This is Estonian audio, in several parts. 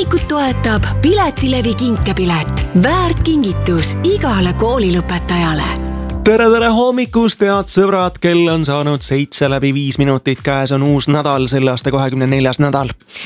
Hommikut toetab Piletilevi kinkepilet. Väärt kingitus igale koolilõpetajale. Tere hommikust, head sõbrad, kell on saanud 7:05, käes on uus nädal, selle aasta 24. nädal.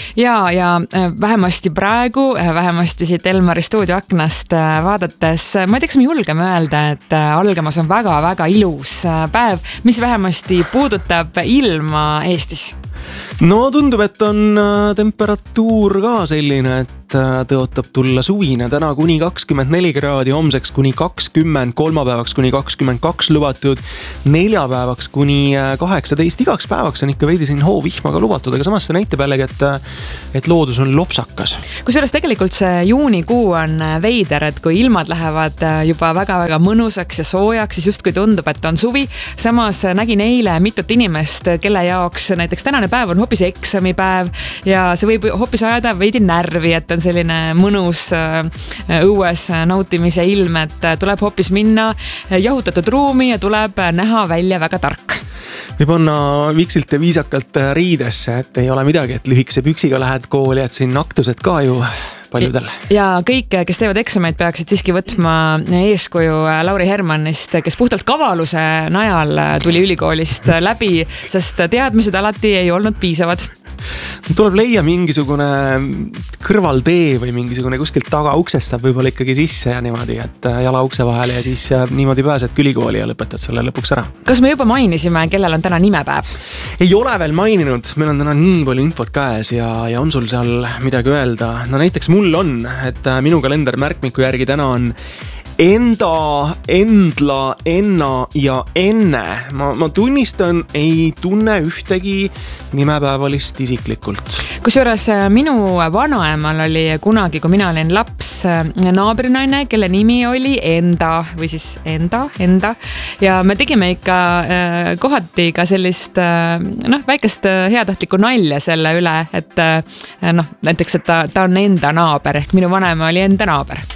Ja vähemasti praegu, vähemasti siit Elmari stuudioaknast vaadates, ma ei tea, kas me julgeme öelda, et algamas on väga-väga ilus päev, mis vähemasti puudutab ilma Eestis. No tundub, et on temperatuur ka selline, et tõotab tulla suvine. Täna kuni 24 kraadi, homseks kuni 20, kolmapäevaks kuni 22 lubatud, neljapäevaks kuni 18. Igaks päevaks on ikka veidi siin hoovihma ka lubatud, aga samas see näitab jällegi, et loodus on lopsakas. Kusjuures tegelikult see juunikuu on veider, et kui ilmad lähevad juba väga-väga mõnusaks ja soojaks, siis justkui tundub, et on suvi. Samas nägin eile mitut inimest, kelle jaoks näiteks tänane päev on hoopis eksamipäev ja see võib hoopis ajada veidi närvi, et on selline mõnus õues nautimise ilm, et tuleb hoopis minna jahutatud ruumi ja tuleb näha välja väga tark. Või panna viksilt ja viisakalt riidesse, et ei ole midagi, et lühikese püksiga lähed kooli, et siin aktused ka ju paljudel. Ja kõik, kes teevad eksameid, peaksid siiski võtma eeskuju Lauri Hermannist, kes puhtalt kavaluse najal tuli ülikoolist läbi, sest teadmised alati ei olnud piisavad. Tuleb leia mingisugune kõrvaltee või mingisugune kuskilt taga uksest saab võib-olla ikkagi sisse ja niimoodi, et jala ukse vahele ja siis niimoodi pääsed ülikooli ja lõpetad selle lõpuks ära. Kas me juba mainisime, kellel on täna nimepäev? Ei ole veel maininud, meil on täna nii palju infot käes ja on sul seal midagi öelda. No näiteks mul on, et minu kalender märkmiku järgi täna on enda, endla, enna ja enne. Ma tunnistan, ei tunne ühtegi nimepäevalist isiklikult. Kusjuures minu vanaemal oli kunagi, kui mina olin laps, naabrinaine, kelle nimi oli Enda või siis Enda. Ja me tegime ikka kohati ka sellist väikest heatahtlikku nalja selle üle, et näiteks, et ta on enda naaber, ehk minu vanaema oli enda naaber.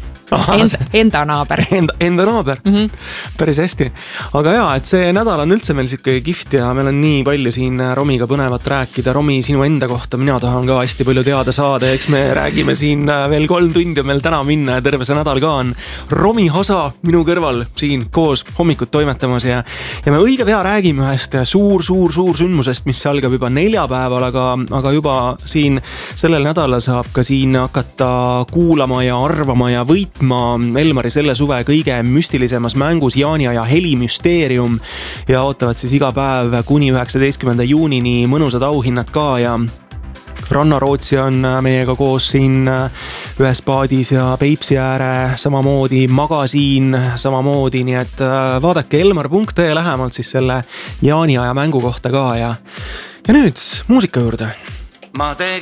Enda naaber. Enda naaber. Päris hästi. Aga jaa, et see nädal on üldse meil siuke kihvt ja meil on nii palju siin Romiga põnevat rääkida. Romi, sinu enda kohta mina tahan ka hästi palju teada saada. Eks me räägime siin veel 3 tundi meil täna minna ja terve see nädal ka on Romi Hasa minu kõrval siin koos hommikut toimetamas ja me õige pea räägime ühest suur sündmusest, mis algab juba neljapäeval, aga juba siin sellel nädalal saab ka siin hakata kuulama ja arvama ja võitma Elmari selle suve kõige müstilisemas mängus Jaania ja Heli müsteerium ja ootavad siis iga päev kuni 19. juunini mõnusad auhinnad ka ja Ranna Rootsi on meiega koos siin ühes paadis ja Peipsi ääre samamoodi, Magasiin samamoodi, nii et vaadake elmar.ee lähemalt siis selle Jaania ja mängu kohta ka ja nüüd muusika juurde.